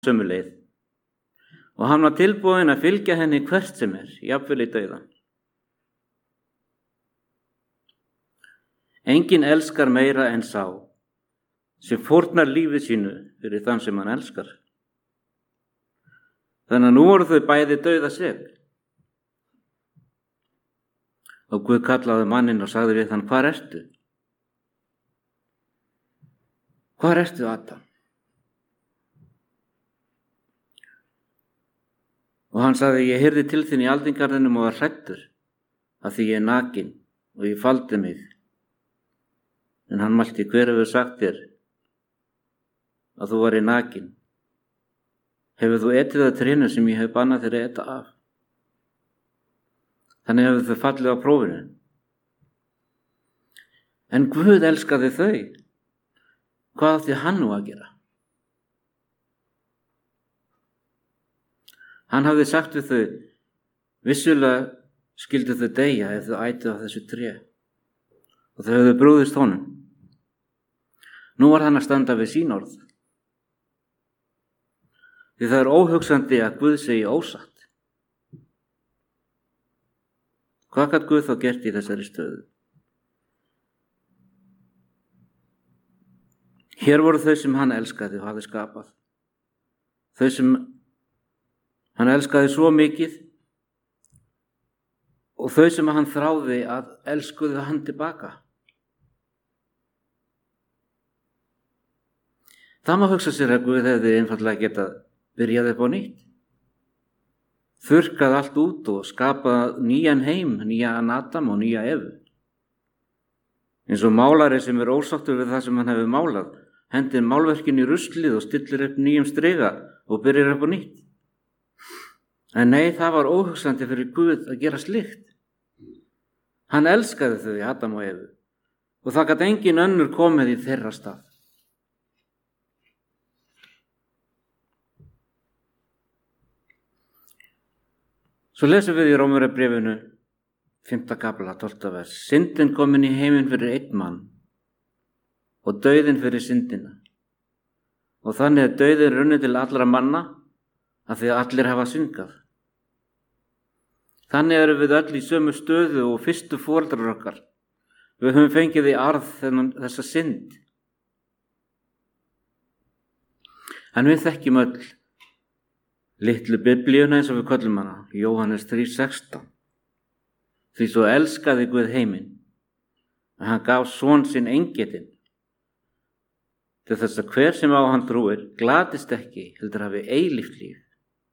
sömu leið og hann var tilbúinn að fylgja henni hvert sem jafnvel í dauðan. Enginn elskar meira en sá sem fórnar lífi sínu fyrir þann sem hann elskar. Þannig að nú voru þau bæði dauðasek. Og Guð kallaði manninn og sagði við hann: Hvar ertu? Hvar ertu, Adam? Og hann sagði: Ég heyrði til þín í aldingarðinum og var hræddur af því ég er nakinn og ég faldi mig. En hann mælti: Hver hefur sagt þér að þú værir nakinn? Hefur þú etið af trénu sem ég hef bannað þér að eta af? Þannig hefur þau fallið á prófinu. En Guð elskaði þau. Hvað átti hann nú að gera? Hann hafði sagt við þau: Vissulega skyldu þau deyja ef þau ætu af þessu tré. Og þau höfðu brugðist honum. Nú var hann að standa við sín orð. Því það er óhugsandi að Guð segi ósatt. Hvað gat Guð þá gert í þessari stöðu? Hér voru þau sem hann elskaði og hafði skapað. Þau sem hann elskaði svo mikið og þau sem hann þráði að elskuðu hann tilbaka. Það má hugsa sér að Guð hefði einfaldlega getað byrjað upp á nýtt. Þurrkað allt út og skapað nýjan heim, nýjan Adam og nýja Evu. Eins og málari sem er ósáttur við það sem hann hefur málað, hendir málverkin í ruslið og stillir upp nýjum striga og byrjar upp á nýtt. En nei, það var óhugsandi fyrir Guð að gera slíkt. Hann elskaði þau, Adam og Evu, og það gat engin önnur komið í þeirra stað. Svo lesum við í Rómverjabréfinu 5. kafla 12. vers. Syndin komin í heiminn fyrir einn mann og dauðinn fyrir syndina. Og þannig er dauðinn runnið til allra manna af því að allir hafa syndgað. Þannig erum við öll í sömu stöðu og fyrstu foreldrar okkar. Við höfum fengið í arð þessa synd. En við þekkjum öll litlu biblíuna eins og við köllum hana, Jóhannes 3:16. Því svo elskaði Guð heiminn að hann gaf son sinn eingetinn til þess að hver sem á hann trúir glatist ekki, heldur hafi eilíft líf.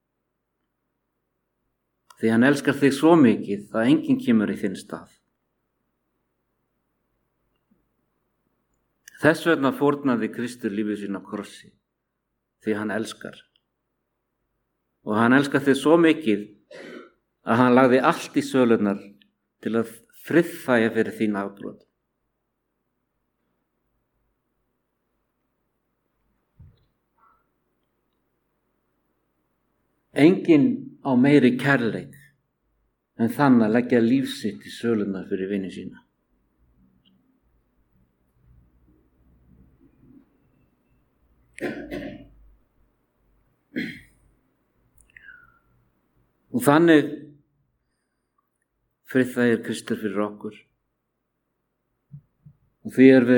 Því hann elskar þig svo mikið að enginn kemur í þinn stað. Þess vegna fórnaði Kristur lífið sín á krossi, því hann elskar. Og hann elskar þig svo mikið að hann lagði allt í sölurnar til að friðþægja fyrir þín afbrot. Enginn á meiri kærleik en þann að leggja líf sitt í sölurnar fyrir vini sína. Og þannig friðþægir Kristur fyrir okkur. Og því erum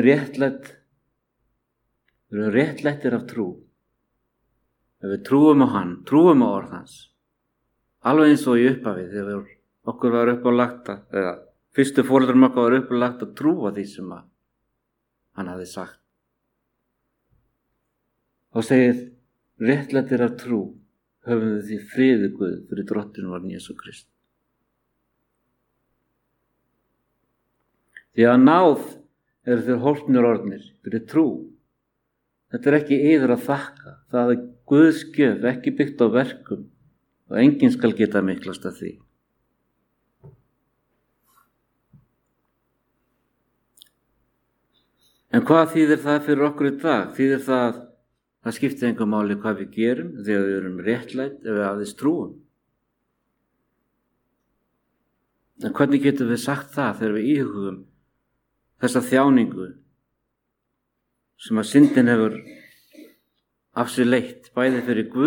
við réttlættir af trú. Ef við trúum á hann, trúum á orð hans. Alveg eins og í upphafi þegar okkur var uppálagt eða fyrstu foreldrum okkar var uppálagt að trúa því sem hann hafði sagt. Og segir réttlættir af trú höfum við því friði Guð fyrir drottinn var Jesú Krist. Því að náð eru þeir hólpnir orðnir fyrir trú. Þetta er ekki yður að þakka. Það er Guðs gjöf, ekki byggt á verkum og enginn skal geta miklast af því. En hvað þýðir það fyrir okkur í dag? Þýðir það skiptir engu máli hvað við gerum þegar við erum réttlætt ef við aðeins trúum. En hvernig getum við sagt það þegar við íhugum þessa þjáningu sem að syndin hefur af sér leitt bæði fyrir Guð